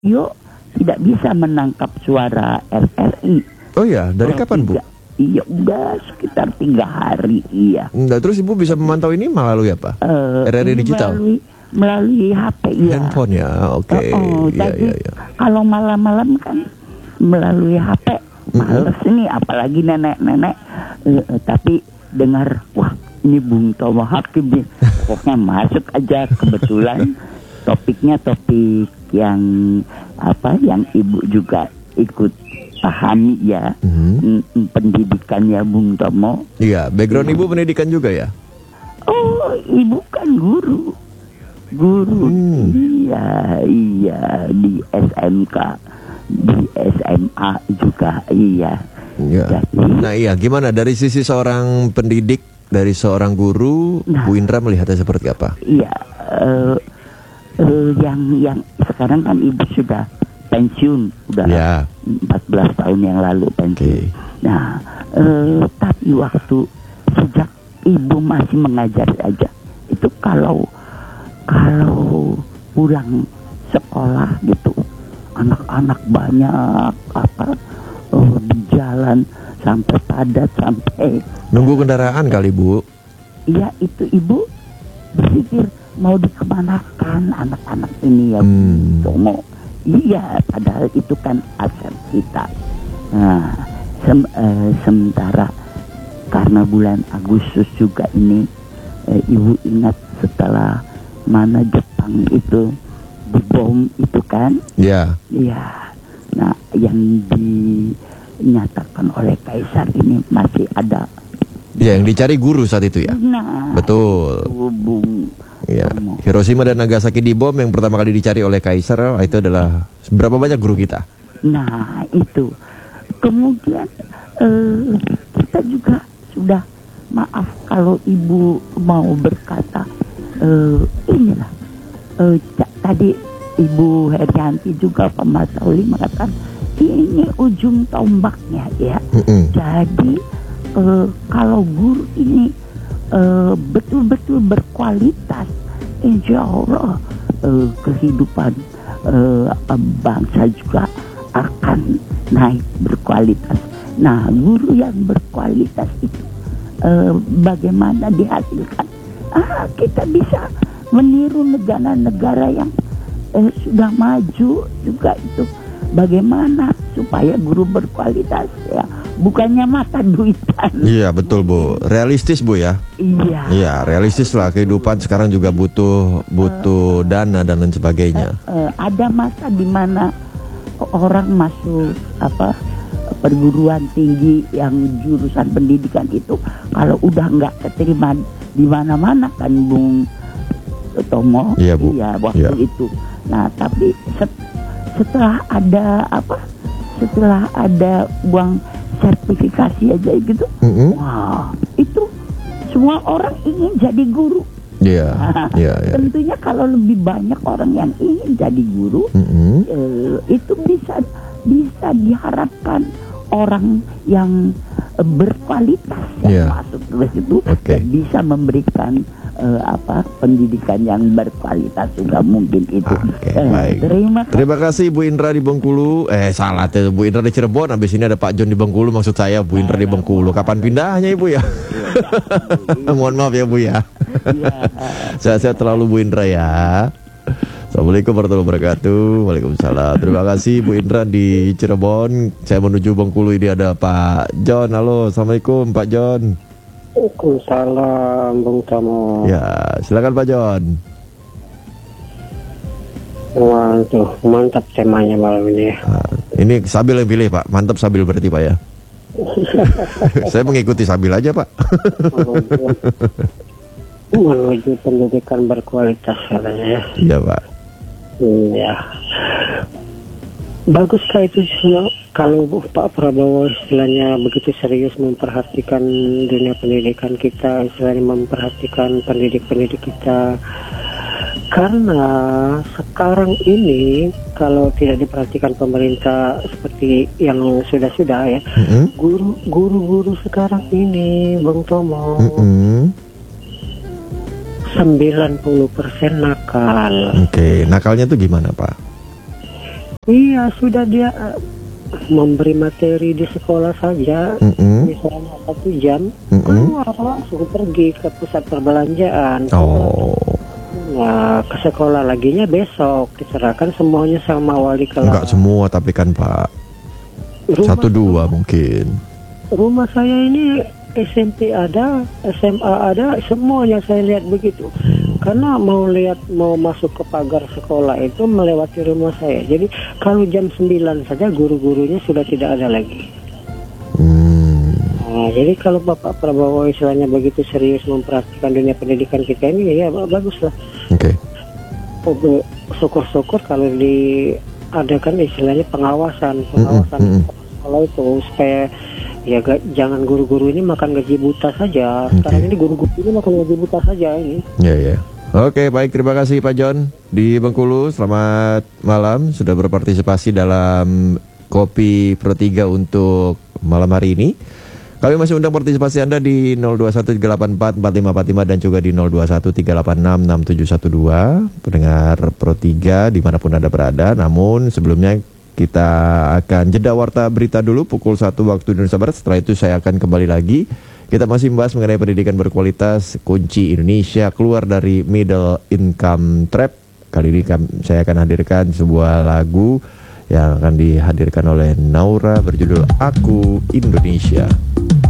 radio tidak bisa menangkap suara RRI. Oh ya, dari kapan Bu? Iya, udah sekitar 3 hari, iya. Nah, terus Ibu bisa memantau ini melalui apa? RRI Ini digital? Melalui HP, ya. Handphone ya, oke. Jadi kalau malam-malam kan melalui HP, males nih, apalagi nenek-nenek. Tapi dengar, wah ini Bung Tomo Hakim nih. Pokoknya masuk aja, kebetulan topiknya topik yang yang Ibu juga ikut pahami ya, pendidikannya Bung Tomo. Iya, background Ibu pendidikan juga ya? Oh, Ibu kan guru. Iya di SMK, di SMA juga, iya. Nah iya, gimana dari sisi seorang pendidik, dari seorang guru, Bu Indra melihatnya seperti apa? Iya, yang sekarang kan Ibu sudah pensiun, udah 14 tahun yang lalu pensiun. Nah, tapi waktu sejak Ibu masih mengajar saja, itu kalau pulang sekolah gitu, anak-anak banyak di jalan sampai padat, sampai nunggu kendaraan kali Bu. Iya, itu Ibu berpikir mau dikemanakan anak-anak ini ya, Tomo. Iya, padahal itu kan aset kita. Nah, sementara karena bulan Agustus juga ini, Ibu ingat setelah mana Jepang itu dibom itu kan? Iya. Iya. Nah, yang dinyatakan oleh Kaisar ini masih ada. Ya, yang dicari guru saat itu ya. Nah, betul. Bung. Ya, Hiroshima dan Nagasaki dibom, yang pertama kali dicari oleh Kaisar itu adalah berapa banyak guru kita. Nah, itu. Kemudian kita juga sudah, maaf kalau Ibu mau berkata, inilah tadi Ibu Herianti juga Pak Mas Sauli mengatakan ini ujung tombaknya ya. Jadi kalau guru ini betul-betul berkualitas, insya Allah kehidupan bangsa juga akan naik berkualitas. Nah, guru yang berkualitas itu bagaimana dihasilkan? Kita bisa meniru negara-negara yang sudah maju juga itu. Bagaimana supaya guru berkualitas ya, bukannya makan duitan. Iya, betul Bu, realistis Bu ya. Iya, realistis lah, kehidupan sekarang juga butuh dana dan lain sebagainya. Ada masa di mana orang masuk perguruan tinggi yang jurusan pendidikan itu, kalau udah nggak keterima di mana-mana kan Bung Tomo. Iya Bu. Iya, waktu itu. Nah, tapi setelah ada uang sertifikasi aja gitu, wah, itu semua orang ingin jadi guru. Iya. Tentunya kalau lebih banyak orang yang ingin jadi guru, itu bisa diharapkan orang yang berkualitas yang masuk ke situ bisa memberikan pendidikan yang berkualitas juga mungkin itu. Baik. Terima kasih Bu Indra di Bengkulu. Salah tuh, Bu Indra di Cirebon. Habis ini ada Pak John di Bengkulu, maksud saya Bu Indra di Bengkulu. Kapan pindahnya Ibu ya? Mohon maaf ya Bu ya. Sehat-sehat terlalu Bu Indra ya. Assalamualaikum warahmatullahi wabarakatuh. Waalaikumsalam. Terima kasih Bu Indra di Cirebon. Saya menuju Bengkulu, ini ada Pak John. Halo, Assalamualaikum Pak John. Waalaikumsalam Bung Tomo. Ya, silakan Pak John. Waduh, mantap temanya malam ini. Ini Sabil yang pilih Pak. Mantap Sabil berarti Pak ya. Saya mengikuti Sabil aja Pak. Menuju pendidikan berkualitas katanya ya. Iya Pak. Iya. Baguskah itu kalau Pak Prabowo istilahnya begitu serius memperhatikan dunia pendidikan kita, istilahnya memperhatikan pendidik-pendidik kita, karena sekarang ini kalau tidak diperhatikan pemerintah seperti yang sudah-sudah ya, guru-guru sekarang ini Bung Tomo 90% nakal. Oke, nakalnya tuh gimana Pak? Iya, sudah dia memberi materi di sekolah saja, misalnya 1 jam, keluar langsung pergi ke pusat perbelanjaan. Oh. Nah, ke sekolah laginya besok diserahkan semuanya sama wali kelas. Enggak semua tapi kan Pak. 1-2 mungkin. Rumah saya ini SMP ada, SMA ada, semuanya saya lihat begitu. Karena mau masuk ke pagar sekolah itu melewati rumah saya. Jadi kalau jam 9 saja guru-gurunya sudah tidak ada lagi. Nah, jadi kalau Bapak Prabowo istilahnya begitu serius memperhatikan dunia pendidikan kita ini, ya baguslah. Oke. Syukur-syukur kalau diadakan istilahnya pengawasan sekolah itu supaya ya jangan guru-guru ini makan gaji buta saja. Sekarang ini guru-guru ini makan gaji buta saja ini. Ya. Oke, baik, terima kasih Pak John di Bengkulu. Selamat malam, sudah berpartisipasi dalam Kopi Pro 3 untuk malam hari ini. Kami masih undang partisipasi Anda di 0213844545 dan juga di 0213866712. Pendengar Pro 3 dimanapun Anda berada. Namun sebelumnya kita akan jeda warta berita dulu pukul 1 waktu Indonesia Barat. Setelah itu saya akan kembali lagi. Kita masih membahas mengenai pendidikan berkualitas, kunci Indonesia keluar dari middle income trap. Kali ini saya akan hadirkan sebuah lagu yang akan dihadirkan oleh Naura berjudul Aku Indonesia.